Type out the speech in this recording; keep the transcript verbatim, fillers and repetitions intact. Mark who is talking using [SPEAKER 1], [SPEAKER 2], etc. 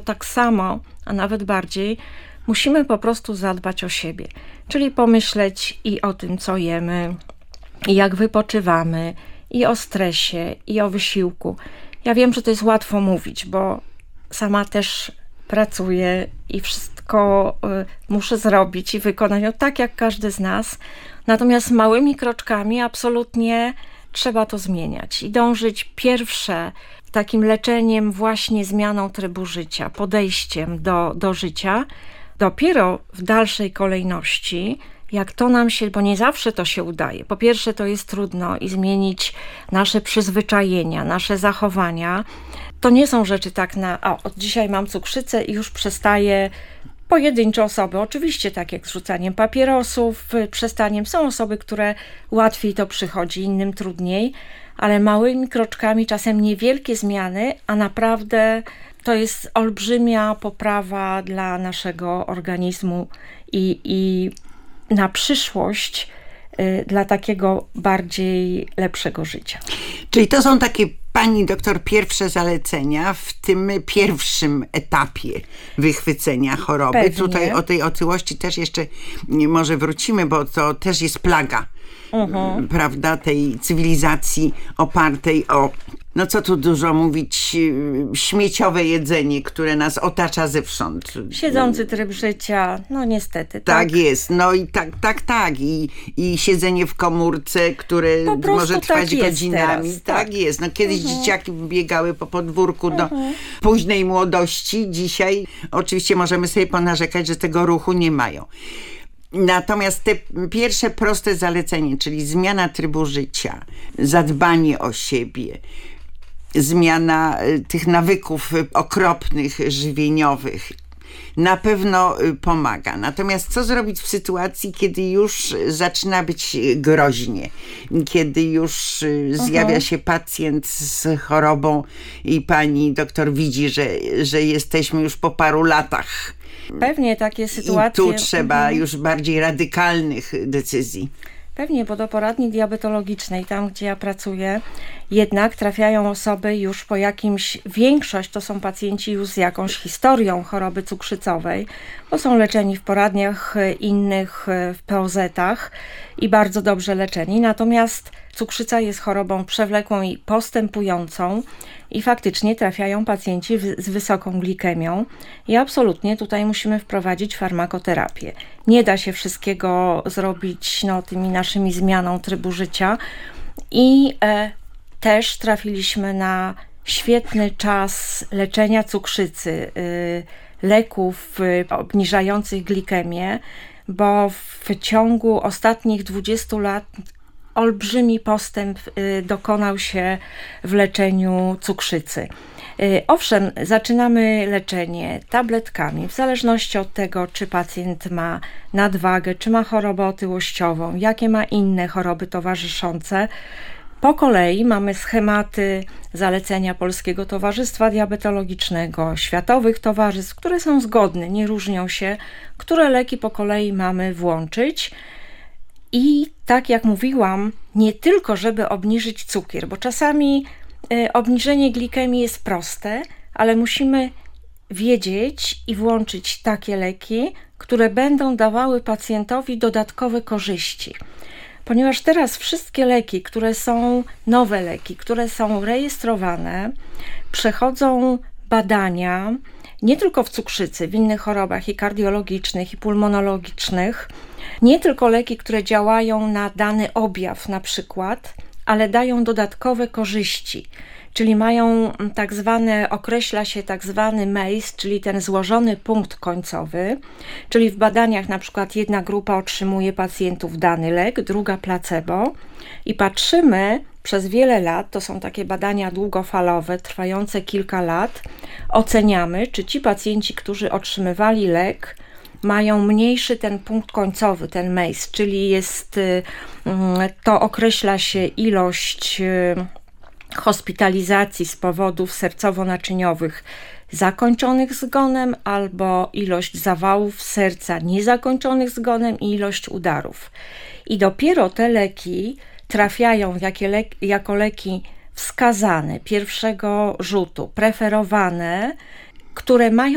[SPEAKER 1] tak samo, a nawet bardziej, musimy po prostu zadbać o siebie. Czyli pomyśleć i o tym, co jemy, i jak wypoczywamy, i o stresie, i o wysiłku. Ja wiem, że to jest łatwo mówić, bo sama też pracuję i wszystko y, muszę zrobić i wykonać, no, tak jak każdy z nas. Natomiast małymi kroczkami absolutnie trzeba to zmieniać i dążyć pierwsze takim leczeniem, właśnie zmianą trybu życia, podejściem do, do życia. Dopiero w dalszej kolejności, jak to nam się, bo nie zawsze to się udaje. Po pierwsze, to jest trudno i zmienić nasze przyzwyczajenia, nasze zachowania. To nie są rzeczy tak na, o, od dzisiaj mam cukrzycę i już przestaję. Pojedyncze osoby, oczywiście tak jak z rzucaniem papierosów, przestaniem. Są osoby, które łatwiej to przychodzi, innym trudniej, ale małymi kroczkami, czasem niewielkie zmiany, a naprawdę to jest olbrzymia poprawa dla naszego organizmu i, i na przyszłość y, dla takiego bardziej lepszego życia.
[SPEAKER 2] Czyli to są takie, pani doktor, pierwsze zalecenia w tym pierwszym etapie wychwycenia choroby.
[SPEAKER 1] Pewnie.
[SPEAKER 2] Tutaj o tej otyłości też jeszcze może wrócimy, bo to też jest plaga, uh-huh. prawda, tej cywilizacji opartej o, no co tu dużo mówić, śmieciowe jedzenie, które nas otacza zewsząd.
[SPEAKER 1] Siedzący tryb życia, no niestety.
[SPEAKER 2] Tak,
[SPEAKER 1] tak
[SPEAKER 2] jest, no i tak, tak, tak. I, i siedzenie w komórce, które może trwać
[SPEAKER 1] tak
[SPEAKER 2] godzinami.
[SPEAKER 1] Teraz,
[SPEAKER 2] tak.
[SPEAKER 1] tak
[SPEAKER 2] jest. No kiedyś uh-huh. dzieciaki biegały po podwórku do uh-huh. późnej młodości. Dzisiaj oczywiście możemy sobie ponarzekać, że tego ruchu nie mają. Natomiast te pierwsze proste zalecenie, czyli zmiana trybu życia, zadbanie o siebie, zmiana tych nawyków okropnych, żywieniowych, na pewno pomaga. Natomiast co zrobić w sytuacji, kiedy już zaczyna być groźnie, kiedy już zjawia uh-huh. się pacjent z chorobą i pani doktor widzi, że, że jesteśmy już po paru latach.
[SPEAKER 1] Pewnie takie sytuacje.
[SPEAKER 2] I tu trzeba uh-huh. już bardziej radykalnych decyzji.
[SPEAKER 1] Pewnie, bo do poradni diabetologicznej, tam gdzie ja pracuję, jednak trafiają osoby już po jakimś, większość to są pacjenci już z jakąś historią choroby cukrzycowej, bo są leczeni w poradniach innych, w P O Z-ach i bardzo dobrze leczeni. Natomiast cukrzyca jest chorobą przewlekłą i postępującą i faktycznie trafiają pacjenci w, z wysoką glikemią i absolutnie tutaj musimy wprowadzić farmakoterapię. Nie da się wszystkiego zrobić no, tymi naszymi zmianą trybu życia i e, też trafiliśmy na świetny czas leczenia cukrzycy, y, leków y, obniżających glikemię, bo w ciągu ostatnich dwudziestu lat olbrzymi postęp y, dokonał się w leczeniu cukrzycy. Y, owszem, zaczynamy leczenie tabletkami, w zależności od tego, czy pacjent ma nadwagę, czy ma chorobę otyłościową, jakie ma inne choroby towarzyszące. Po kolei mamy schematy zalecenia Polskiego Towarzystwa Diabetologicznego, światowych towarzystw, które są zgodne, nie różnią się, które leki po kolei mamy włączyć. I tak jak mówiłam, nie tylko żeby obniżyć cukier, bo czasami y, obniżenie glikemii jest proste, ale musimy wiedzieć i włączyć takie leki, które będą dawały pacjentowi dodatkowe korzyści. Ponieważ teraz wszystkie leki, które są nowe leki, które są rejestrowane, przechodzą badania nie tylko w cukrzycy, w innych chorobach i kardiologicznych, i pulmonologicznych, nie tylko leki, które działają na dany objaw na przykład, ale dają dodatkowe korzyści, czyli mają tak zwane, określa się tak zwany M A C E, czyli ten złożony punkt końcowy, czyli w badaniach na przykład jedna grupa otrzymuje pacjentów dany lek, druga placebo i patrzymy przez wiele lat, to są takie badania długofalowe, trwające kilka lat, oceniamy, czy ci pacjenci, którzy otrzymywali lek, mają mniejszy ten punkt końcowy, ten M A C E, czyli jest, to określa się ilość hospitalizacji z powodów sercowo-naczyniowych zakończonych zgonem albo ilość zawałów serca niezakończonych zgonem i ilość udarów. I dopiero te leki trafiają jakie le- jako leki wskazane pierwszego rzutu, preferowane, które mają